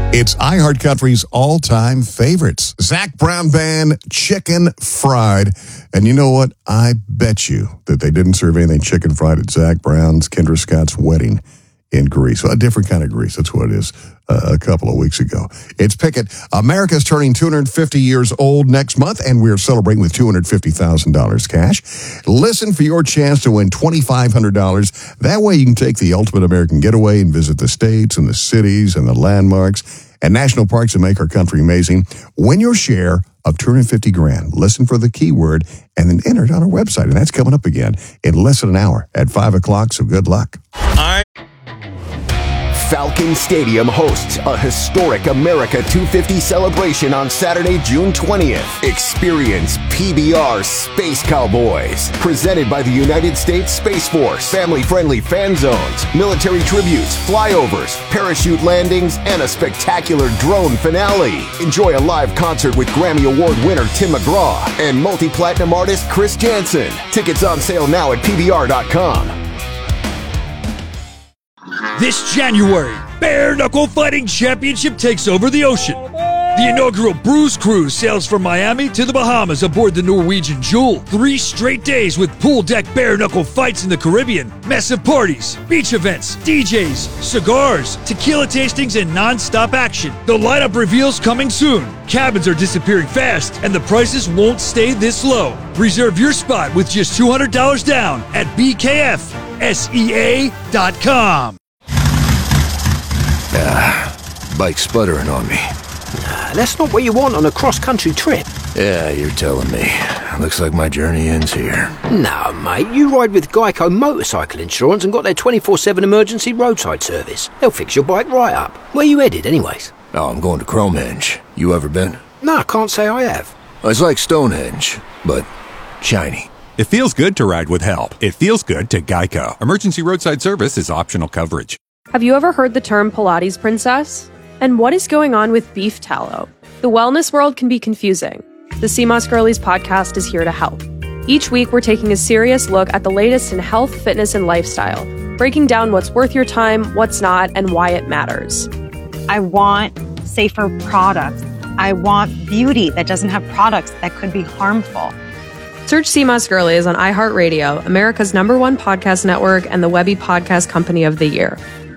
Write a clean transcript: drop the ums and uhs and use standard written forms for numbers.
It's iHeartCountry's all-time favorites. Zac Brown Band, Chicken Fried. And you know what? I bet you that they didn't serve anything chicken fried at Zac Brown's Kendra Scott's wedding in Greece. A different kind of Greece. That's what it is. A couple of weeks ago. It's Pickett. America's turning 250 years old next month, and we're celebrating with $250,000 cash. Listen for your chance to win $2,500. That way you can take the ultimate American getaway and visit the states and the cities and the landmarks and national parks that make our country amazing. Win your share of $250,000. Listen for the keyword and then enter it on our website. And that's coming up again in less than an hour at 5 o'clock, so good luck. Falcon Stadium hosts a historic America 250 celebration on Saturday, June 20th. Experience PBR Space Cowboys, presented by the United States Space Force. Family-friendly fan zones, military tributes, flyovers, parachute landings, and a spectacular drone finale. Enjoy a live concert with Grammy Award winner Tim McGraw and multi-platinum artist Chris Janson. Tickets on sale now at PBR.com. This January, Bare Knuckle Fighting Championship takes over the ocean. The inaugural Bruise Cruise sails from Miami to the Bahamas aboard the Norwegian Jewel. 3 straight days with pool deck bare knuckle fights in the Caribbean, massive parties, beach events, DJs, cigars, tequila tastings, and non-stop action. The lineup reveals coming soon. Cabins are disappearing fast, and the prices won't stay this low. Reserve your spot with just $200 down at BKFSEA.com. Bike's sputtering on me. That's not what you want on a cross-country trip. Yeah, you're telling me. Looks like my journey ends here. No, mate, you ride with Geico Motorcycle Insurance and got their 24/7 emergency roadside service. They'll fix your bike right up. Where you headed, anyways? Oh, I'm going to Cromehenge. You ever been? No, I can't say I have. It's like Stonehenge, but shiny. It feels good to ride with help. It feels good to Geico. Emergency roadside service is optional coverage. Have you ever heard the term Pilates princess? And what is going on with beef tallow? The wellness world can be confusing. The CMOS Girlies podcast is here to help. Each week, we're taking a serious look at the latest in health, fitness, and lifestyle, breaking down what's worth your time, what's not, and why it matters. I want safer products. I want beauty that doesn't have products that could be harmful. Search CMOS Girlies on iHeartRadio, America's #1 podcast network and the Webby Podcast Company of the Year.